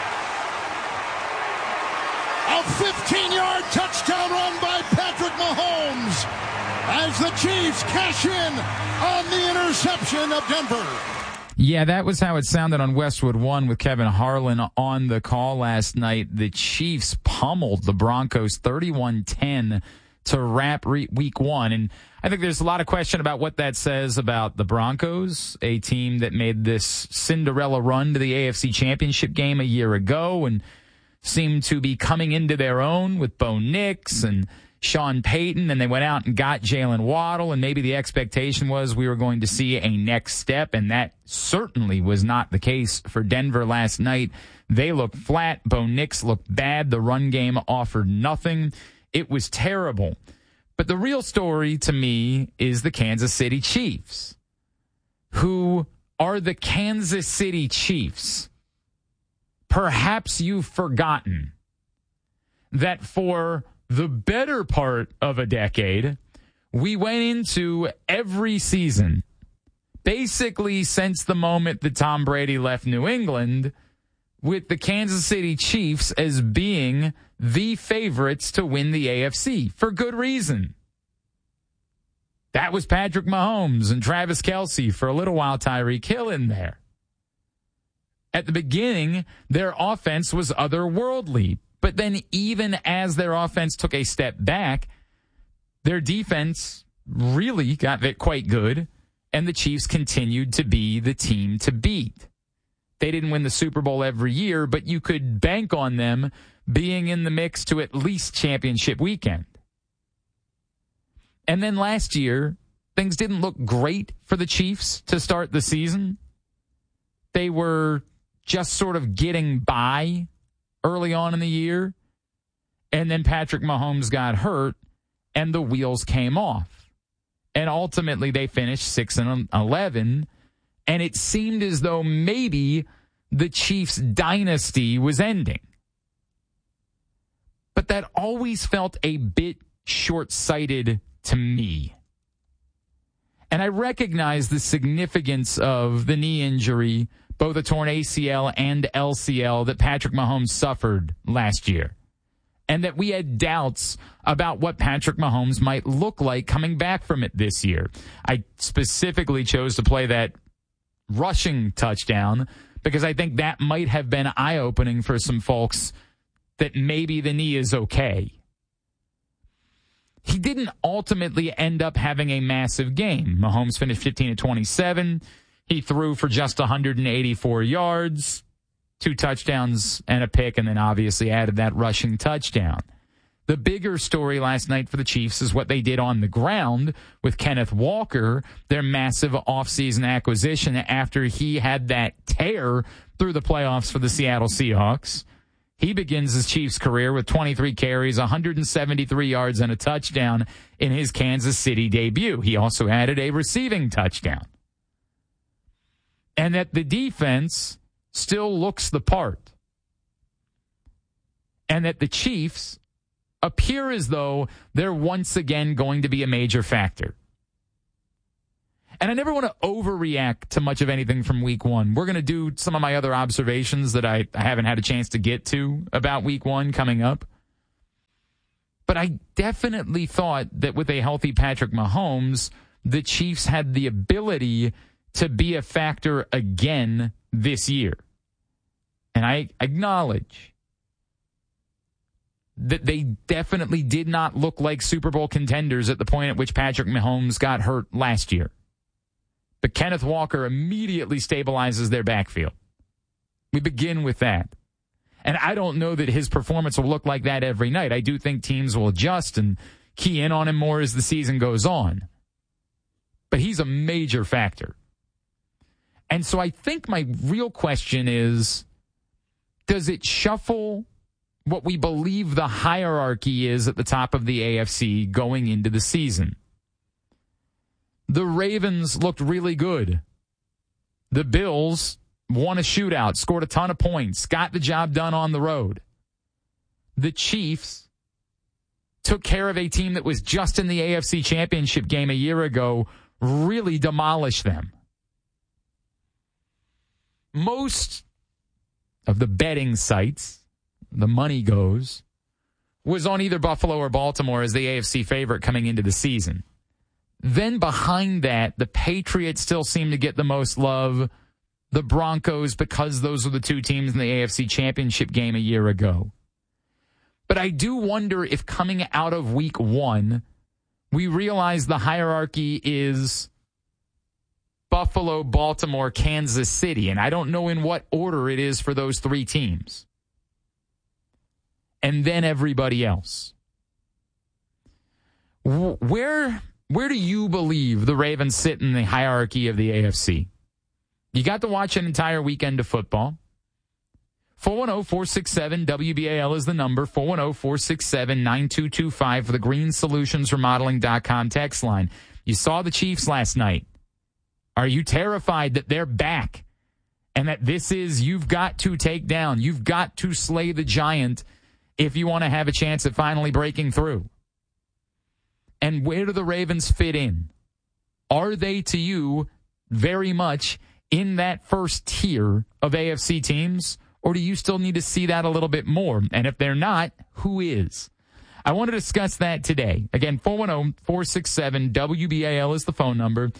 A 15-yard touchdown run by Patrick Mahomes as the Chiefs cash in on the interception of Denver. Yeah, that was how it sounded on Westwood One with Kevin Harlan on the call last night. The Chiefs pummeled the Broncos 31-10 to wrap Week 1. And I think there's a lot of question about what that says about the Broncos, a team that made this Cinderella run to the AFC Championship game a year ago and seemed to be coming into their own with Bo Nix and Sean Payton, and they went out and got Jalen Waddle, and maybe the expectation was we were going to see a next step, and that certainly was not the case for Denver last night. They looked flat. Bo Nix looked bad. The run game offered nothing. It was terrible. But the real story to me is the Kansas City Chiefs, who are the Kansas City Chiefs. Perhaps you've forgotten that for the better part of a decade, we went into every season, basically since the moment that Tom Brady left New England, with the Kansas City Chiefs as being the favorites to win the AFC for good reason. That was Patrick Mahomes and Travis Kelce, for a little while Tyreek Hill in there. At the beginning, their offense was otherworldly. But then even as their offense took a step back, their defense really got quite good, and the Chiefs continued to be the team to beat. They didn't win the Super Bowl every year, but you could bank on them being in the mix to at least championship weekend. And then last year, things didn't look great for the Chiefs to start the season. They were just sort of getting by early on in the year, and then Patrick Mahomes got hurt, and the wheels came off. And ultimately, they finished 6-11, and it seemed as though maybe the Chiefs' dynasty was ending. But that always felt a bit short-sighted to me. And I recognize the significance of the knee injury, both a torn ACL and LCL, that Patrick Mahomes suffered last year, and that we had doubts about what Patrick Mahomes might look like coming back from it this year. I specifically chose to play that rushing touchdown because I think that might have been eye-opening for some folks that maybe the knee is okay. He didn't ultimately end up having a massive game. Mahomes finished 15-27. He threw for just 184 yards, 2 touchdowns and a pick, and then obviously added that rushing touchdown. The bigger story last night for the Chiefs is what they did on the ground with Kenneth Walker, their massive offseason acquisition after he had that tear through the playoffs for the Seattle Seahawks. He begins his Chiefs career with 23 carries, 173 yards, and a touchdown in his Kansas City debut. He also added a receiving touchdown. And that the defense still looks the part. And that the Chiefs appear as though they're once again going to be a major factor. And I never want to overreact to much of anything from week one. We're going to do some of my other observations that I haven't had a chance to get to about week one coming up. But I definitely thought that with a healthy Patrick Mahomes, the Chiefs had the ability to be a factor again this year. And I acknowledge that they definitely did not look like Super Bowl contenders at the point at which Patrick Mahomes got hurt last year. But Kenneth Walker immediately stabilizes their backfield. We begin with that. And I don't know that his performance will look like that every night. I do think teams will adjust and key in on him more as the season goes on. But he's a major factor. And so I think my real question is, does it shuffle what we believe the hierarchy is at the top of the AFC going into the season? The Ravens looked really good. The Bills won a shootout, scored a ton of points, got the job done on the road. The Chiefs took care of a team that was just in the AFC Championship game a year ago, really demolished them. Most of the betting sites, the money goes, was on either Buffalo or Baltimore as the AFC favorite coming into the season. Then behind that, the Patriots still seem to get the most love. The Broncos, because those were the two teams in the AFC Championship game a year ago. But I do wonder if coming out of week one, we realize the hierarchy is Buffalo, Baltimore, Kansas City. And I don't know in what order it is for those three teams. And then everybody else. Where do you believe the Ravens sit in the hierarchy of the AFC? You got to watch an entire weekend of football. 410-467-WBAL is the number. 410-467-9225 for the GreenSolutionsRemodeling.com text line. You saw the Chiefs last night. Are you terrified that they're back and that this is, you've got to take down, you've got to slay the giant if you want to have a chance at finally breaking through? And where do the Ravens fit in? Are they, to you, very much in that first tier of AFC teams? Or do you still need to see that a little bit more? And if they're not, who is? I want to discuss that today. Again, 410-467-WBAL is the phone number.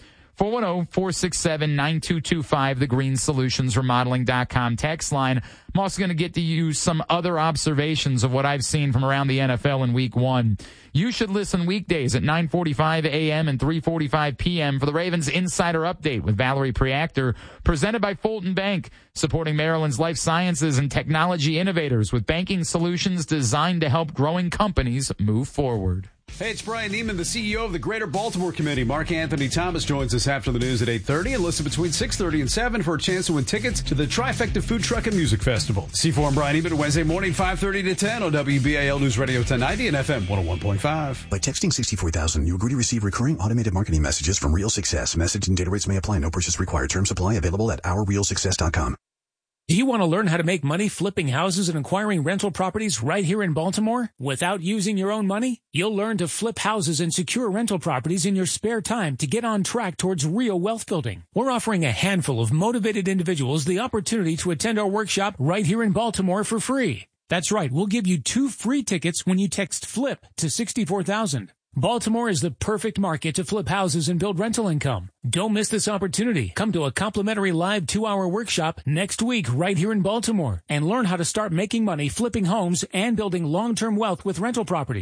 410-467-9225, the GreenSolutionsRemodeling.com text line. I'm also going to get to you some other observations of what I've seen from around the NFL in week one. You should listen weekdays at 9:45 a.m. and 3:45 p.m. for the Ravens Insider Update with Valerie Preactor, presented by Fulton Bank, supporting Maryland's life sciences and technology innovators with banking solutions designed to help growing companies move forward. Hey, it's Brian Neiman, the CEO of the Greater Baltimore Committee. Mark Anthony Thomas joins us after the news at 8:30 and listen between 6:30 and 7 for a chance to win tickets to the Trifecta Food Truck and Music Festival. C4 and Brian Neiman, Wednesday morning, 5:30 to 10 on WBAL News Radio 1090 and FM 101.5. By texting 64,000, you agree to receive recurring automated marketing messages from Real Success. Message and data rates may apply. No purchase required. Terms apply. Available at ourrealsuccess.com. Do you want to learn how to make money flipping houses and acquiring rental properties right here in Baltimore without using your own money? You'll learn to flip houses and secure rental properties in your spare time to get on track towards real wealth building. We're offering a handful of motivated individuals the opportunity to attend our workshop right here in Baltimore for free. That's right, we'll give you 2 free tickets when you text FLIP to 64,000. Baltimore is the perfect market to flip houses and build rental income. Don't miss this opportunity. Come to a complimentary live 2-hour workshop next week right here in Baltimore and learn how to start making money flipping homes and building long-term wealth with rental properties.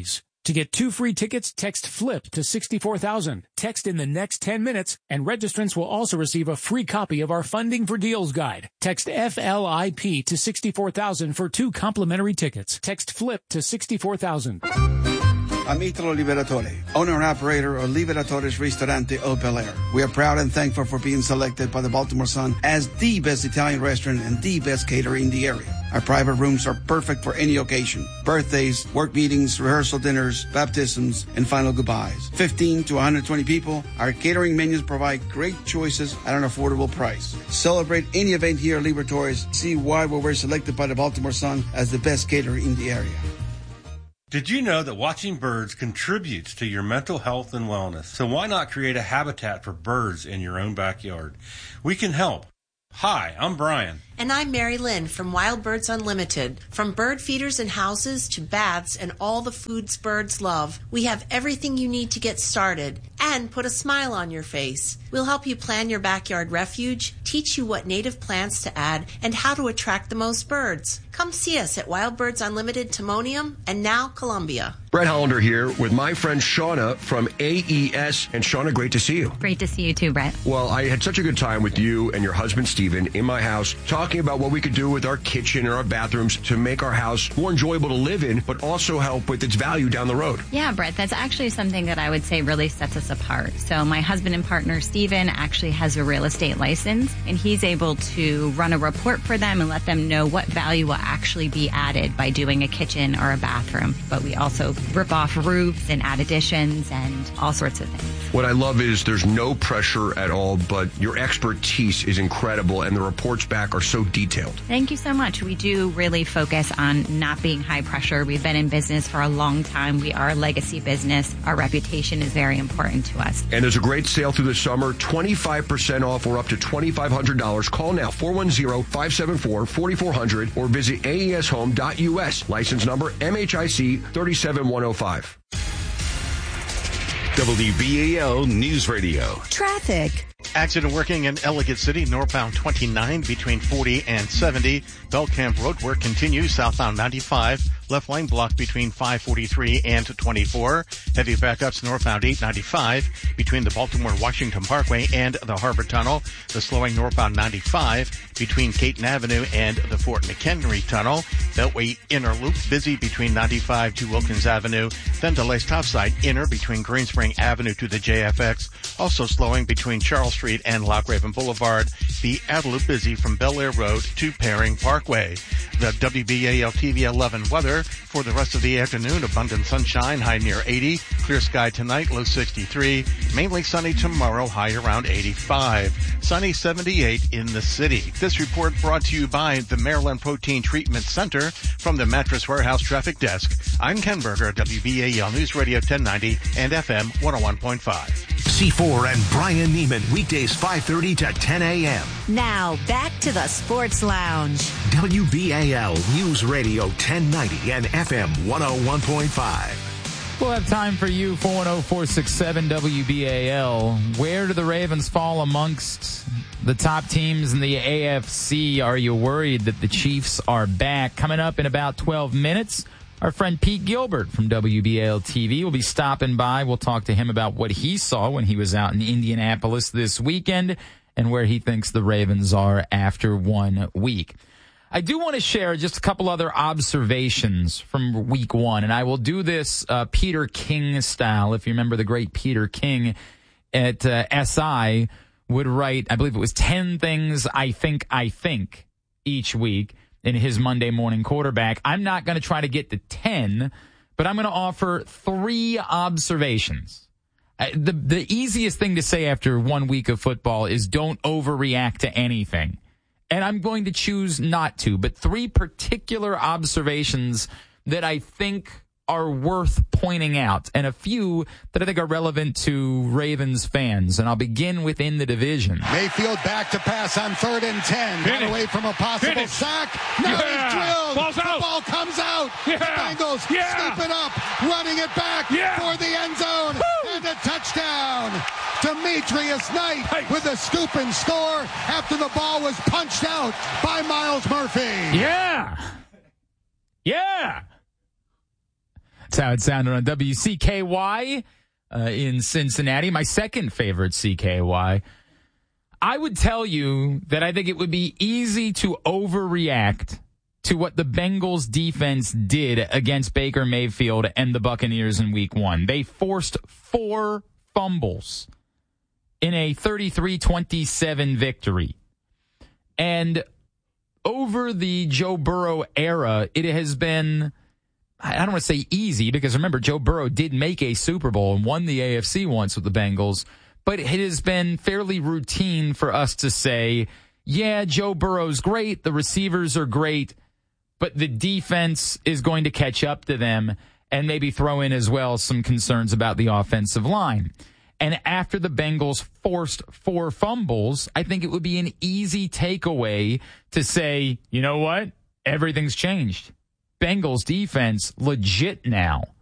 To get 2 free tickets, text FLIP to 64,000. Text in the next 10 minutes, and registrants will also receive a free copy of our Funding for Deals guide. Text FLIP to 64,000 for 2 complimentary tickets. Text FLIP to 64,000. I'm Italo Liberatore, owner and operator of Liberatore's Ristorante Au Bel Air. We are proud and thankful for being selected by the Baltimore Sun as the best Italian restaurant and the best caterer in the area. Our private rooms are perfect for any occasion. Birthdays, work meetings, rehearsal dinners, baptisms, and final goodbyes. 15 to 120 people. Our catering menus provide great choices at an affordable price. Celebrate any event here at Liberatore's. See why we were selected by the Baltimore Sun as the best caterer in the area. Did you know that watching birds contributes to your mental health and wellness? So why not create a habitat for birds in your own backyard? We can help. Hi, I'm Brian. And I'm Mary Lynn from Wild Birds Unlimited. From bird feeders and houses to baths and all the foods birds love, we have everything you need to get started and put a smile on your face. We'll help you plan your backyard refuge, teach you what native plants to add, and how to attract the most birds. Come see us at Wild Birds Unlimited Timonium and now Columbia. Brett Hollander here with my friend Shauna from AES. And Shauna, great to see you. Great to see you too, Brett. Well, I had such a good time with you and your husband, Steven, in my house, talking about what we could do with our kitchen and our bathrooms to make our house more enjoyable to live in, but also help with its value down the road. Yeah, Brett, that's actually something that I would say really sets us apart. So my husband and partner, Steven, actually has a real estate license, and he's able to run a report for them and let them know what value will actually be added by doing a kitchen or a bathroom. But we also rip off roofs and add additions and all sorts of things. What I love is there's no pressure at all, but your expertise is incredible, and the reports back are so detailed. Thank you so much. We do really focus on not being high pressure. We've been in business for a long time. We are a legacy business. Our reputation is very important to us. And there's a great sale through the summer, 25% off or up to $2,500. Call now, 410-574-4400 or visit aeshome.us. License number MHIC 37105. WBAL News Radio. Traffic. Accident working in Ellicott City, northbound 29 between 40 and 70. Belcamp Road work continues southbound 95. Left lane blocked between 543 and 24. Heavy backups northbound 895 between the Baltimore-Washington Parkway and the Harbor Tunnel. The slowing northbound 95 between Caton Avenue and the Fort McHenry Tunnel. Beltway inner loop busy between 95 to Wilkins Avenue. Then delays topside inner between Greenspring Avenue to the JFX. Also slowing between Charles Street and Lock Raven Boulevard. The outer loop busy from Bel Air Road to Paring Parkway. The WBAL TV 11 weather for the rest of the afternoon. Abundant sunshine, high near 80. Clear sky tonight, low 63. Mainly sunny tomorrow, high around 85. Sunny 78 in the city. This report brought to you by the Maryland Protein Treatment Center from the Mattress Warehouse Traffic Desk. I'm Ken Berger, WBAL News Radio 1090 and FM 101.5. C4 and Brian Neiman, weekdays 5:30 to 10 a.m. Now, back to the Sports Lounge. WBAL News Radio 1090 and FM 101.5. We'll have time for you, 410-467 WBAL. Where do the Ravens fall amongst the top teams in the AFC? Are you worried that the Chiefs are back? Coming up in about 12 minutes, our friend Pete Gilbert from WBAL TV will be stopping by. We'll talk to him about what he saw when he was out in Indianapolis this weekend and where he thinks the Ravens are after 1 week. I do want to share just a couple other observations from week one, and I will do this Peter King style. If you remember the great Peter King at SI would write, I believe it was 10 things I think each week in his Monday morning quarterback. I'm not going to try to get to 10, but I'm going to offer 3 observations. The easiest thing to say after 1 week of football is don't overreact to anything. And I'm going to choose not to, but 3 particular observations that I think are worth pointing out, and a few that I think are relevant to Ravens fans. And I'll begin within the division. Mayfield back to pass on 3rd and 10. Got away from a possible sack. Now he's drilled. The ball comes out. The Bengals scoop it up, running it back for the end zone. And a touchdown. Demetrius Knight with a scoop and score after the ball was punched out by Miles Murphy. Yeah. That's how it sounded on WCKY in Cincinnati, my second favorite CKY. I would tell you that I think it would be easy to overreact to what the Bengals defense did against Baker Mayfield and the Buccaneers in week 1. They forced 4 fumbles in a 33-27 victory. And over the Joe Burrow era, it has been, I don't want to say easy, because remember, Joe Burrow did make a Super Bowl and won the AFC once with the Bengals, but it has been fairly routine for us to say, yeah, Joe Burrow's great, the receivers are great, but the defense is going to catch up to them, and maybe throw in as well some concerns about the offensive line. And after the Bengals forced 4 fumbles, I think it would be an easy takeaway to say, you know what? Everything's changed. Bengals defense legit now.